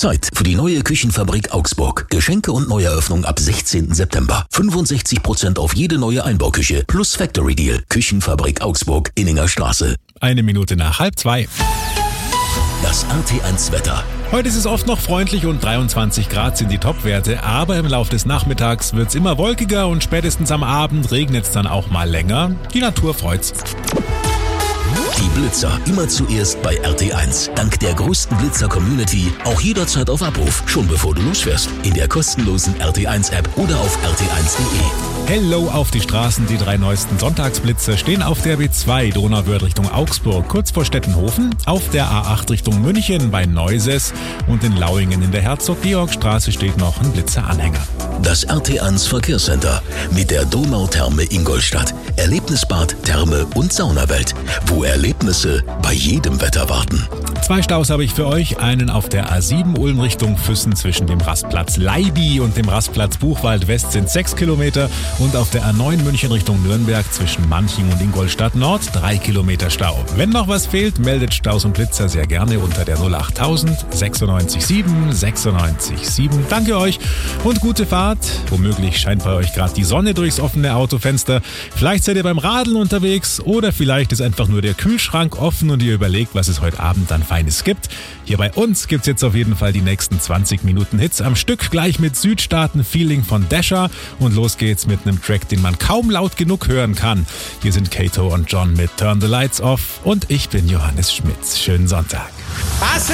Zeit für die neue Küchenfabrik Augsburg. Geschenke und Neueröffnung ab 16. September. 65% auf jede neue Einbauküche plus Factory Deal. Küchenfabrik Augsburg, Inninger Straße. 1:01:30. Das RT1 Wetter. Heute ist es oft noch freundlich und 23 Grad sind die Topwerte, aber im Laufe des Nachmittags wird es immer wolkiger und spätestens am Abend regnet es dann auch mal länger. Die Natur freut's. Die Blitzer immer zuerst bei RT1. Dank der größten Blitzer-Community auch jederzeit auf Abruf, schon bevor du losfährst. In der kostenlosen RT1-App oder auf rt1.de. Hello auf die Straßen, die 3 neuesten Sonntagsblitzer stehen auf der B2 Donauwörth Richtung Augsburg, kurz vor Stettenhofen, auf der A8 Richtung München bei Neuses und in Lauingen in der Herzog-Georg-Straße steht noch ein Blitzeranhänger. Das RT1 Verkehrscenter mit der Donautherme Ingolstadt. Erlebnisbad, Therme und Saunawelt, wo Erlebnisse bei jedem Wetter warten. 2 Staus habe ich für euch. Einen auf der A7 Ulm Richtung Füssen zwischen dem Rastplatz Leibi und dem Rastplatz Buchwald West sind 6 Kilometer und auf der A9 München Richtung Nürnberg zwischen Manching und Ingolstadt Nord 3 Kilometer Stau. Wenn noch was fehlt, meldet Staus und Blitzer sehr gerne unter der 08000 96 7 96 7. Danke euch und gute Fahrt. Womöglich scheint bei euch gerade die Sonne durchs offene Autofenster. Vielleicht seid ihr beim Radeln unterwegs oder vielleicht ist einfach nur der Kühlschrank offen und ihr überlegt, was es heute Abend dann Feines gibt. Hier bei uns gibt's jetzt auf jeden Fall die nächsten 20 Minuten Hits am Stück, gleich mit Südstaaten-Feeling von Dasher und los geht's mit einem Track, den man kaum laut genug hören kann. Hier sind Kato und John mit Turn the Lights Off und ich bin Johannes Schmitz. Schönen Sonntag. Was